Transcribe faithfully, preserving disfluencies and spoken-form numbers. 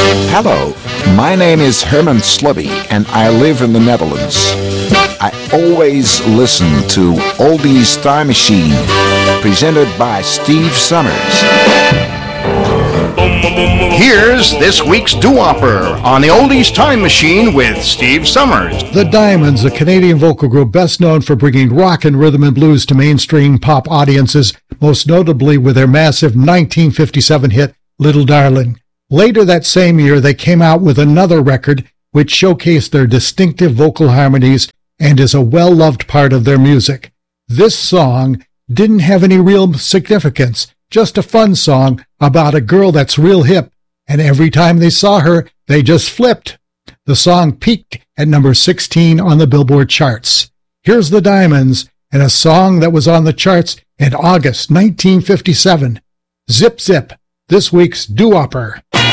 Hello, my name is Herman Slubby, and I live in the Netherlands. I always listen to Oldies Time Machine, presented by Steve Summers. Here's this week's doo-wopper on the Oldies Time Machine with Steve Summers. The Diamonds, a Canadian vocal group best known for bringing rock and rhythm and blues to mainstream pop audiences, most notably with their massive nineteen fifty-seven hit, Little Darling. Later that same year, they came out with another record which showcased their distinctive vocal harmonies and is a well-loved part of their music. This song didn't have any real significance, just a fun song about a girl that's real hip, and every time they saw her, they just flipped. The song peaked at number sixteen on the Billboard charts. Here's the Diamonds, and a song that was on the charts in August nineteen fifty-seven. Zip Zip, this week's doo-wopper.